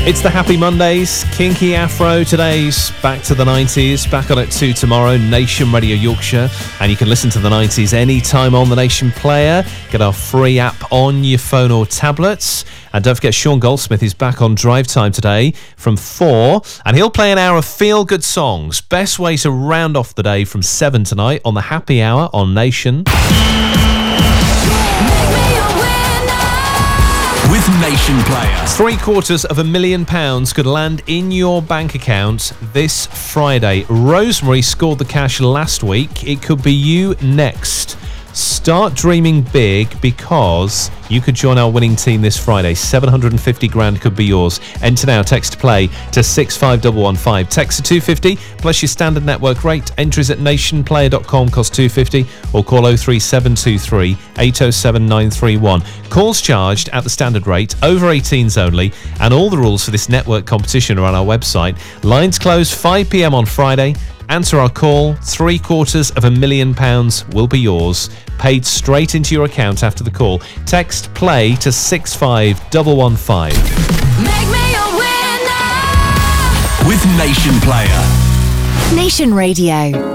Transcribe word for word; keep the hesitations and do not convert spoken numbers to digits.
It's the Happy Mondays, Kinky Afro. Today's back to the nineties, back on at two tomorrow, Nation Radio Yorkshire. And you can listen to the nineties anytime on the Nation Player. Get our free app on your phone or tablets. And don't forget, Sean Goldsmith is back on Drive Time today from four. And he'll play an hour of feel-good songs. Best way to round off the day from seven tonight on the Happy Hour on Nation. With Nation Player. Three quarters of a million pounds could land in your bank account this Friday. Rosemary scored the cash last week. It could be you next. Start dreaming big because you could join our winning team this Friday. seven hundred fifty grand could be yours. Enter now, text play to six five one one five. Text to two fifty plus your standard network rate. Entries at nationplayer dot com cost two fifty or call oh three seven two three eight oh seven nine three one. Calls charged at the standard rate, over eighteens only, and all the rules for this network competition are on our website. Lines close five p.m. on Friday. Answer our call, three quarters of a million pounds will be yours, paid straight into your account after the call. Text play to six five one one five. Make me a winner with Nation Player. Nation Radio.